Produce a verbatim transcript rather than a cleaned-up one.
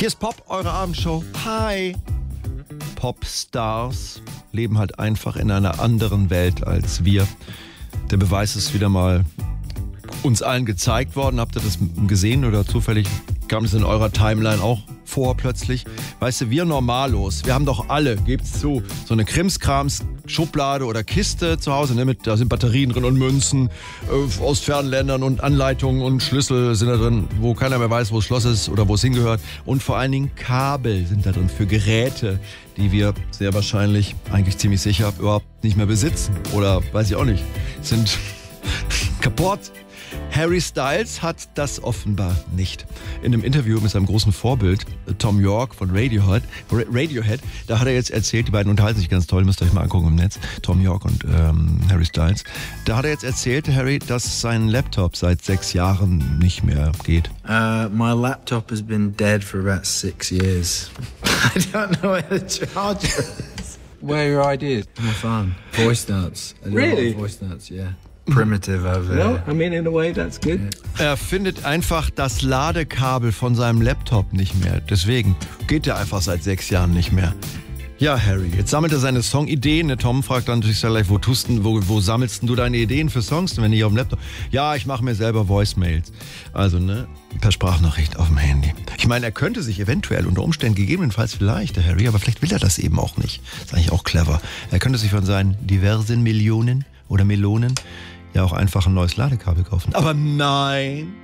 Hier ist Pop, eure Abendshow. Hi! Popstars leben halt einfach in einer anderen Welt als wir. Der Beweis ist wieder mal uns allen gezeigt worden. Habt ihr das gesehen oder zufällig kam es in eurer Timeline auch vor plötzlich? Weißt du, wir Normalos, wir haben doch alle, gebt's zu, so eine Krimskrams-Schublade oder Kiste zu Hause, ne, mit, da sind Batterien drin und Münzen äh, aus Fernländern und Anleitungen und Schlüssel sind da drin, wo keiner mehr weiß, wo das Schloss ist oder wo es hingehört. Und vor allen Dingen Kabel sind da drin für Geräte, die wir sehr wahrscheinlich, eigentlich ziemlich sicher, überhaupt nicht mehr besitzen. Oder weiß ich auch nicht, sind kaputt. Harry Styles hat das offenbar nicht. In einem Interview mit seinem großen Vorbild Tom York von Radiohead, Radiohead, da hat er jetzt erzählt, die beiden unterhalten sich ganz toll, müsst ihr euch mal angucken im Netz, Tom York und ähm, Harry Styles. Da hat er jetzt erzählt, Harry, dass sein Laptop seit sechs Jahren nicht mehr geht. Uh, my laptop has been dead for about six years. I don't know where the charger is. Where are your ideas? My phone. Voice notes. I do a lot of Really? voice notes, yeah. Primitive over No, there. I mean, in a way, that's good. Er findet einfach das Ladekabel von seinem Laptop nicht mehr. Deswegen geht er einfach seit sechs Jahren nicht mehr. Ja, Harry, jetzt sammelt er seine Songideen. Der Tom fragt dann natürlich gleich, wo, tust du, wo, wo sammelst du deine Ideen für Songs, wenn nicht auf dem Laptop? Ja, ich mache mir selber Voicemails. Also, ne, per Sprachnachricht auf dem Handy. Ich meine, er könnte sich eventuell unter Umständen gegebenenfalls vielleicht, der Harry, aber vielleicht will er das eben auch nicht. Ist eigentlich auch clever. Er könnte sich von seinen diversen Millionen oder Melonen ja auch einfach ein neues Ladekabel kaufen. Aber nein!